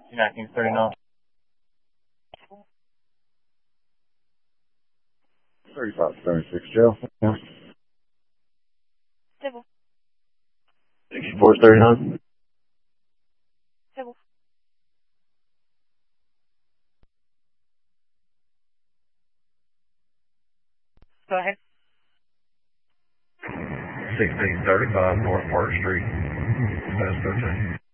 1939. 3576 Joe. Yeah. C'est bon. 6439. C'est bon. Go ahead. 1635 North Park Street. That's okay.